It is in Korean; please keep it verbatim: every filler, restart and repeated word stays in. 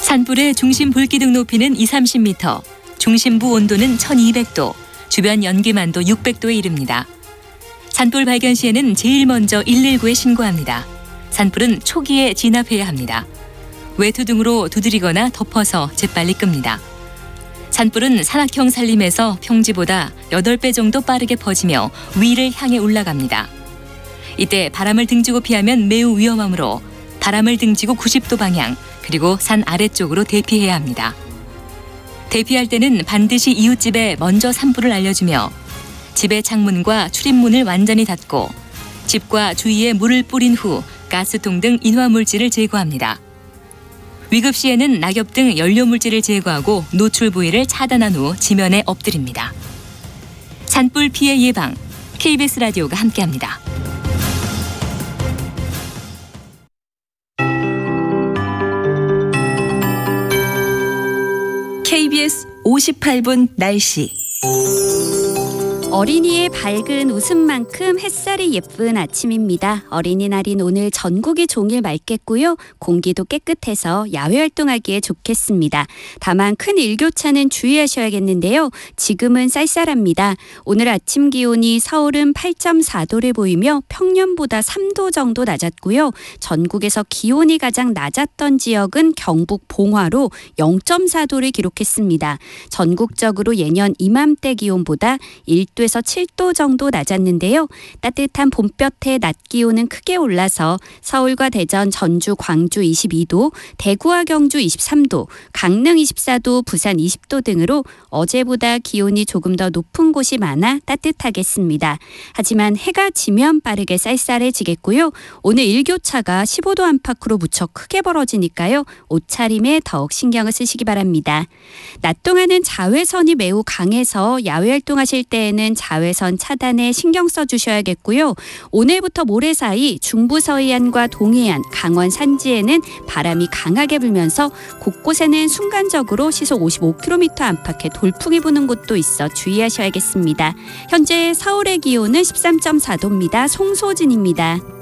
산불의 중심 불기둥 높이는 이삼십 미터, 중심부 온도는 천이백 도, 주변 연기만도 육백 도에 이릅니다. 산불 발견 시에는 제일 먼저 일일구에 신고합니다. 산불은 초기에 진압해야 합니다. 외투 등으로 두드리거나 덮어서 재빨리 끕니다. 산불은 산악형 산림에서 평지보다 여덟 배 정도 빠르게 퍼지며 위를 향해 올라갑니다. 이때 바람을 등지고 피하면 매우 위험하므로 바람을 등지고 구십 도 방향, 그리고 산 아래쪽으로 대피해야 합니다. 대피할 때는 반드시 이웃집에 먼저 산불을 알려주며 집의 창문과 출입문을 완전히 닫고 집과 주위에 물을 뿌린 후 가스통 등 인화물질을 제거합니다. 위급 시에는 낙엽 등 연료물질을 제거하고 노출 부위를 차단한 후 지면에 엎드립니다. 산불 피해 예방, 케이비에스 라디오가 함께합니다. 케이비에스 오십팔 분 날씨. 어린이의 밝은 웃음만큼 햇살이 예쁜 아침입니다. 어린이날인 오늘 전국이 종일 맑겠고요. 공기도 깨끗해서 야외 활동하기에 좋겠습니다. 다만 큰 일교차는 주의하셔야겠는데요. 지금은 쌀쌀합니다. 오늘 아침 기온이 서울은 팔 점 사 도를 보이며 평년보다 삼 도 정도 낮았고요. 전국에서 기온이 가장 낮았던 지역은 경북 봉화로 영 점 사 도를 기록했습니다. 전국적으로 예년 이맘때 기온보다 일 도에서 칠 도 정도 낮았는데요. 따뜻한 봄볕에 낮 기온은 크게 올라서 서울과 대전, 전주, 광주 이십이 도, 대구와 경주 이십삼 도, 강릉 이십사 도, 부산 이십 도 등으로 어제보다 기온이 조금 더 높은 곳이 많아 따뜻하겠습니다. 하지만 해가 지면 빠르게 쌀쌀해지겠고요. 오늘 일교차가 십오 도 안팎으로 무척 크게 벌어지니까요. 옷차림에 더욱 신경을 쓰시기 바랍니다. 낮 동안은 자외선이 매우 강해서 야외 활동하실 때에는 자외선 차단에 신경 써주셔야겠고요. 오늘부터 모레 사이 중부 서해안과 동해안, 강원 산지에는 바람이 강하게 불면서 곳곳에는 순간적으로 시속 오십오 킬로미터 안팎의 돌풍이 부는 곳도 있어 주의하셔야겠습니다. 현재 서울의 기온은 십삼 점 사 도입니다. 송소진입니다.